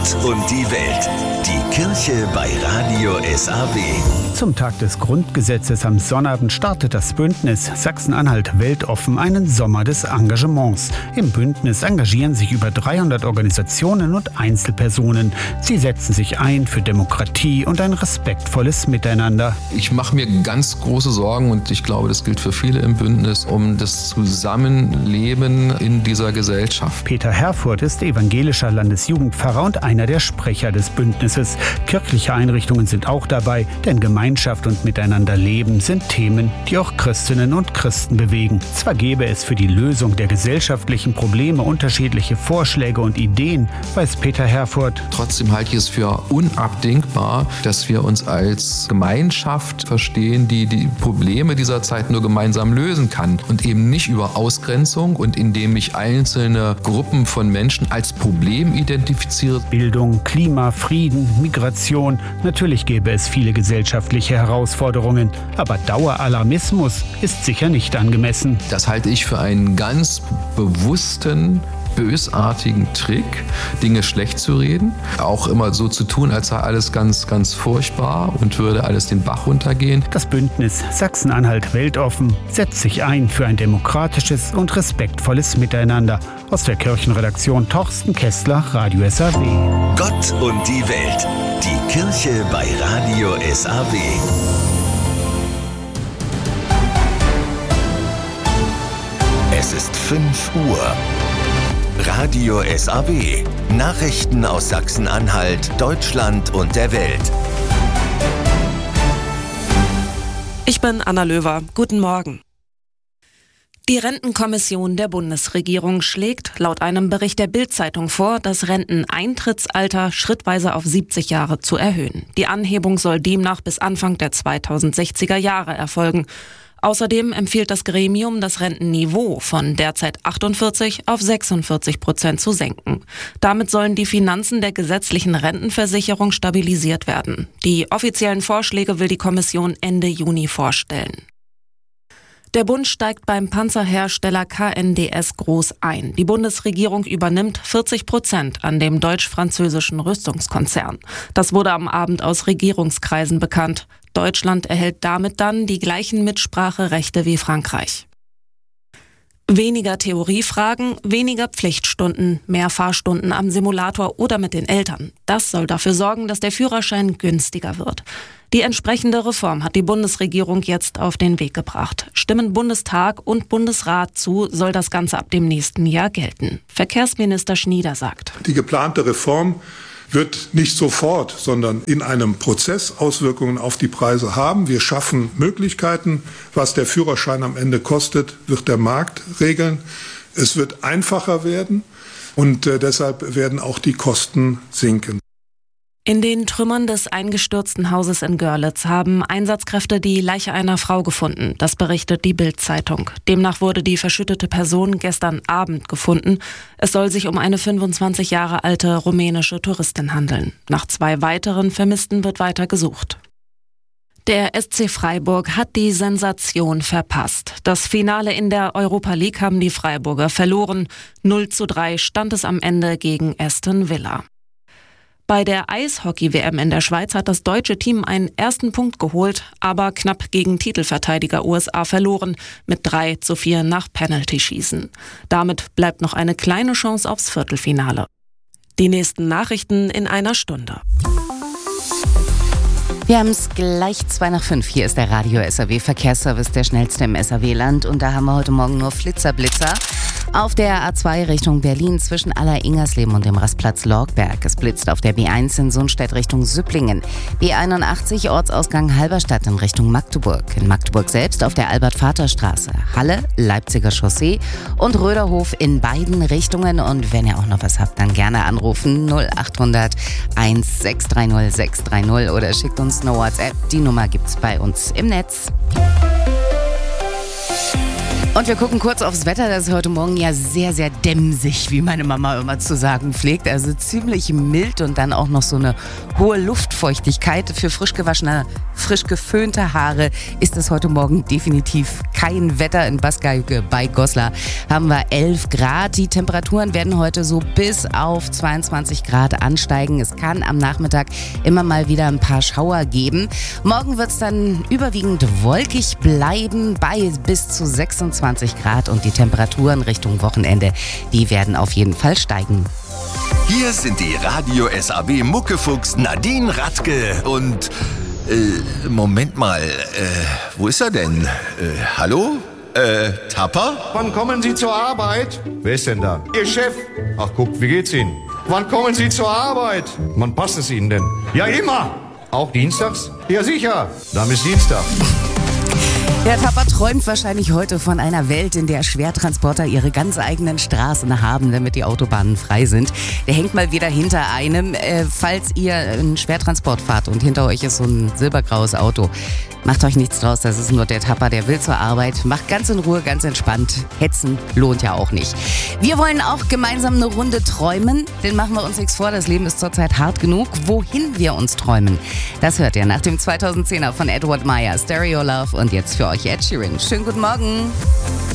Gott und die Welt. Die Kirche bei Radio SAW. Zum Tag des Grundgesetzes am Sonnabend startet das Bündnis Sachsen-Anhalt weltoffen einen Sommer des Engagements. Im Bündnis engagieren sich über 300 Organisationen und Einzelpersonen. Sie setzen sich ein für Demokratie und ein respektvolles Miteinander. Ich mache mir ganz große Sorgen, und ich glaube, das gilt für viele im Bündnis, um das Zusammenleben in dieser Gesellschaft. Peter Herfurth ist evangelischer Landesjugendpfarrer und einer der Sprecher des Bündnisses. Kirchliche Einrichtungen sind auch dabei, denn Gemeinschaft und Miteinanderleben sind Themen, die auch Christinnen und Christen bewegen. Zwar gäbe es für die Lösung der gesellschaftlichen Probleme unterschiedliche Vorschläge und Ideen, weiß Peter Herfurth. Trotzdem halte ich es für unabdingbar, dass wir uns als Gemeinschaft verstehen, die die Probleme dieser Zeit nur gemeinsam lösen kann und eben nicht über Ausgrenzung und indem ich einzelne Gruppen von Menschen als Problem identifiziere. Bildung, Klima, Frieden, Migration. Natürlich gäbe es viele gesellschaftliche Herausforderungen, aber Daueralarmismus ist sicher nicht angemessen. Das halte ich für einen ganz bewussten, bösartigen Trick, Dinge schlecht zu reden, auch immer so zu tun, als sei alles ganz, ganz furchtbar und würde alles den Bach runtergehen. Das Bündnis Sachsen-Anhalt weltoffen setzt sich ein für ein demokratisches und respektvolles Miteinander. Aus der Kirchenredaktion Torsten Kessler, Radio SAW. Gott und die Welt. Die Kirche bei Radio SAW. Es ist 5 Uhr. Radio SAW. Nachrichten aus Sachsen-Anhalt, Deutschland und der Welt. Ich bin Anna Löwer. Guten Morgen. Die Rentenkommission der Bundesregierung schlägt laut einem Bericht der Bild-Zeitung vor, das Renteneintrittsalter schrittweise auf 70 Jahre zu erhöhen. Die Anhebung soll demnach bis Anfang der 2060er Jahre erfolgen. Außerdem empfiehlt das Gremium, das Rentenniveau von derzeit 48% auf 46% zu senken. Damit sollen die Finanzen der gesetzlichen Rentenversicherung stabilisiert werden. Die offiziellen Vorschläge will die Kommission Ende Juni vorstellen. Der Bund steigt beim Panzerhersteller KNDS groß ein. Die Bundesregierung übernimmt 40% an dem deutsch-französischen Rüstungskonzern. Das wurde am Abend aus Regierungskreisen bekannt. Deutschland erhält damit dann die gleichen Mitspracherechte wie Frankreich. Weniger Theoriefragen, weniger Pflichtstunden, mehr Fahrstunden am Simulator oder mit den Eltern. Das soll dafür sorgen, dass der Führerschein günstiger wird. Die entsprechende Reform hat die Bundesregierung jetzt auf den Weg gebracht. Stimmen Bundestag und Bundesrat zu, soll das Ganze ab dem nächsten Jahr gelten. Verkehrsminister Schnieder sagt: Die geplante Reform wird nicht sofort, sondern in einem Prozess Auswirkungen auf die Preise haben. Wir schaffen Möglichkeiten. Was der Führerschein am Ende kostet, wird der Markt regeln. Es wird einfacher werden und deshalb werden auch die Kosten sinken. In den Trümmern des eingestürzten Hauses in Görlitz haben Einsatzkräfte die Leiche einer Frau gefunden. Das berichtet die Bild-Zeitung. Demnach wurde die verschüttete Person gestern Abend gefunden. Es soll sich um eine 25 Jahre alte rumänische Touristin handeln. Nach 2 weiteren Vermissten wird weiter gesucht. Der SC Freiburg hat die Sensation verpasst. Das Finale in der Europa League haben die Freiburger verloren. 0:3 stand es am Ende gegen Aston Villa. Bei der Eishockey-WM in der Schweiz hat das deutsche Team einen ersten Punkt geholt, aber knapp gegen Titelverteidiger USA verloren, mit 3:4 nach Penalty-Schießen. Damit bleibt noch eine kleine Chance aufs Viertelfinale. Die nächsten Nachrichten in einer Stunde. Wir haben es gleich 4:02. Hier ist der Radio SAW Verkehrsservice, der schnellste im SAW-Land. Und da haben wir heute Morgen nur Flitzer-Blitzer. Auf der A2 Richtung Berlin zwischen Aller-Ingersleben und dem Rastplatz Lorgberg. Es blitzt auf der B1 in Sundstedt Richtung Süpplingen. B81 Ortsausgang Halberstadt in Richtung Magdeburg. In Magdeburg selbst auf der Albert-Vater-Straße. Halle, Leipziger Chaussee und Röderhof in beiden Richtungen. Und wenn ihr auch noch was habt, dann gerne anrufen 0800 1630 630 oder schickt uns eine WhatsApp. Die Nummer gibt's bei uns im Netz. Und wir gucken kurz aufs Wetter. Das ist heute Morgen ja sehr, sehr dämsig, wie meine Mama immer zu sagen pflegt. Also ziemlich mild und dann auch noch so eine hohe Luftfeuchtigkeit. Für frisch gewaschene, frisch geföhnte Haare ist es heute Morgen definitiv kein Wetter. In Baskei bei Goslar haben wir 11 Grad. Die Temperaturen werden heute so bis auf 22 Grad ansteigen. Es kann am Nachmittag immer mal wieder ein paar Schauer geben. Morgen wird es dann überwiegend wolkig bleiben bei bis zu 26 Grad und die Temperaturen Richtung Wochenende, die werden auf jeden Fall steigen. Hier sind die Radio SAW Muckefuchs Nadine Radke und Moment mal, wo ist er denn? Hallo? Tapper? Wann kommen Sie zur Arbeit? Wer ist denn da? Ihr Chef. Ach guck, wie geht's Ihnen? Wann kommen Sie zur Arbeit? Wann passt es Ihnen denn? Ja, immer. Auch dienstags? Ja, sicher. Dann ist Dienstag. Der Tapper träumt wahrscheinlich heute von einer Welt, in der Schwertransporter ihre ganz eigenen Straßen haben, damit die Autobahnen frei sind. Der hängt mal wieder hinter einem. Falls ihr einen Schwertransport fahrt und hinter euch ist so ein silbergraues Auto, macht euch nichts draus, das ist nur der Tapper, der will zur Arbeit. Macht ganz in Ruhe, ganz entspannt. Hetzen lohnt ja auch nicht. Wir wollen auch gemeinsam eine Runde träumen, denn machen wir uns nichts vor, das Leben ist zurzeit hart genug. Wohin wir uns träumen, das hört ihr nach dem 2010er von Edward Meyer, Stereo Love und jetzt für euch Ed Sheeran. Schönen guten Morgen.